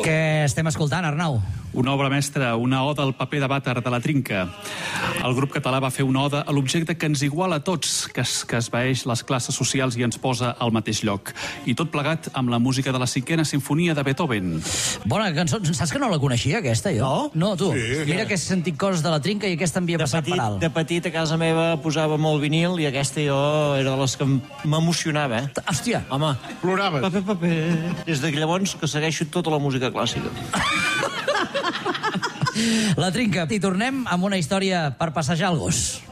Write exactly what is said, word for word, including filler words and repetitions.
Què estem escoltant, Arnau? Una obra mestra, una oda al paper de vàter de la Trinca. El grup català va fer una oda a l'objecte que ens iguala a tots, que, es, que esvaeix les classes socials i ens posa al mateix lloc. I tot plegat amb la música de la cinquena sinfonia de Beethoven. Bona cançó. Saps que no la coneixia, aquesta, jo? No? No, tu. Sí. Mira que he sentit coses de la Trinca i aquesta m'havia De passat petit, per alt. de petit a casa meva posava molt vinil i aquesta jo era de les que m'emocionava, eh? Hòstia. Home, Ploraves. paper, paper. Des de llavors que segueixo tota la música clàssica. La Trinca. I tornem amb una història per passejar el gos.